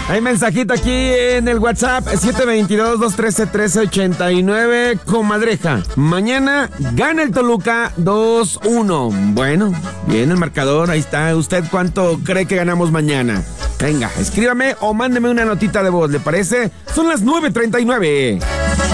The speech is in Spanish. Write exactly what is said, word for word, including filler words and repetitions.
Hay mensajito aquí en el WhatsApp, siete dos dos, dos uno tres, uno tres ocho nueve, comadreja. Mañana gana el Toluca dos uno. Bueno, bien el marcador, ahí está. ¿Usted cuánto cree que ganamos mañana? Venga, escríbame o mándeme una notita de voz, ¿le parece? Son las nueve treinta y nueve.